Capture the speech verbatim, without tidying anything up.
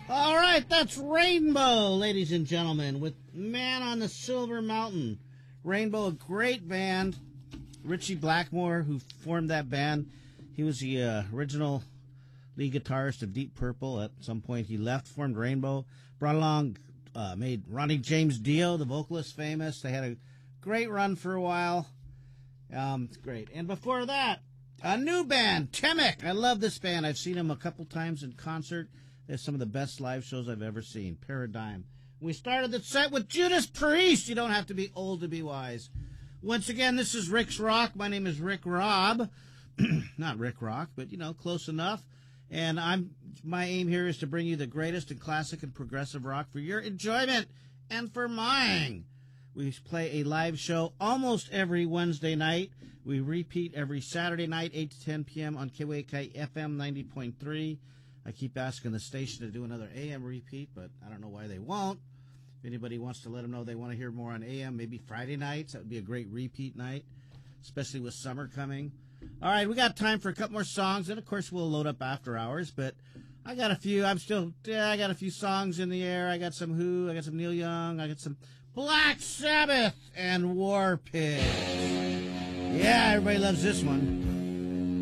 All right, that's Rainbow, ladies and gentlemen, with Man on the Silver Mountain. Rainbow, a great band. Richie Blackmore, who formed that band, he was the uh, original lead guitarist of Deep Purple. At some point, he left, formed Rainbow, brought along, uh, made Ronnie James Dio, the vocalist, famous. They had a great run for a while. Um, it's great. And before that, a new band, Temic. I love this band. I've seen them a couple times in concert. They're some of the best live shows I've ever seen. Paradigm. We started the set with Judas Priest. You don't have to be old to be wise. Once again, this is Rick's Rock. My name is Rick Robb. Not Rick Rock, but, you know, close enough. And I'm my aim here is to bring you the greatest in classic and progressive rock for your enjoyment and for mine. We play a live show almost every Wednesday night. We repeat every Saturday night, eight to ten p.m. on K W K F M ninety point three. I keep asking the station to do another A M repeat, but I don't know why they won't. If anybody wants to let them know they want to hear more on A M, maybe Friday nights. That would be a great repeat night, especially with summer coming. All right, we got time for a couple more songs, and of course we'll load up after hours, but I got a few. I'm still, yeah, I got a few songs in the air. I got some Who, I got some Neil Young, I got some Black Sabbath and War Pigs. Yeah, everybody loves this one.